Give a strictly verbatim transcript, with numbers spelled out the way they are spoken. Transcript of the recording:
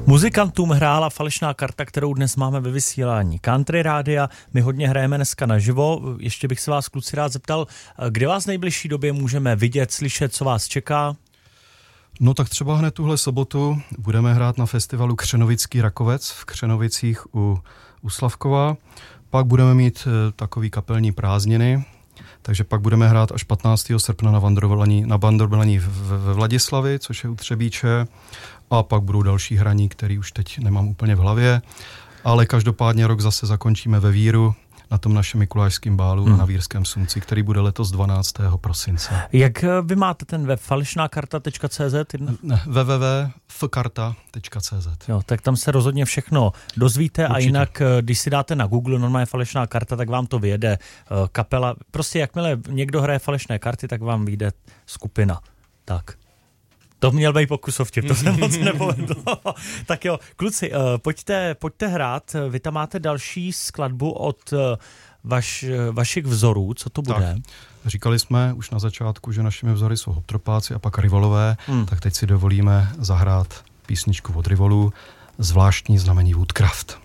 Muzikantům hrála falešná karta, kterou dnes máme ve vysílání Country Rádia. My hodně hrajeme dneska naživo. Ještě bych se vás, kluci, rád zeptal, kde vás v nejbližší době můžeme vidět, slyšet, co vás čeká? No tak třeba hned tuhle sobotu budeme hrát na festivalu Křenovický Rakovec v Křenovicích u, u Slavkova. Pak budeme mít e, takový kapelní prázdniny, takže pak budeme hrát až patnáctého srpna na Vandroblaní, na Vandroblaní ve Vladislavi, což je u Třebíče. A pak budou další hraní, které už teď nemám úplně v hlavě. Ale každopádně rok zase zakončíme ve Víru na tom našem mikulášském bálu hmm. na Vírském Slunci, který bude letos dvanáctého prosince. Jak vy máte ten web falešnákarta tečka cé zet? Ne, w w w tečka f karta tečka cé zet. Jo, tak tam se rozhodně všechno dozvíte. Určitě. A jinak, když si dáte na Google normálně falešná karta, tak vám to vyjede kapela. Prostě jakmile někdo hraje falešné karty, tak vám vyjde skupina. Tak. To měl být pokusovtip, to se moc nepovedlo. Tak jo, kluci, pojďte, pojďte hrát. Vy tam máte další skladbu od vaš, vašich vzorů. Co to bude? Tak, říkali jsme už na začátku, že našimi vzory jsou Hoptropáci a pak Rivolové, hmm. tak teď si dovolíme zahrát písničku od Rivolů, Zvláštní znamení Woodcraft.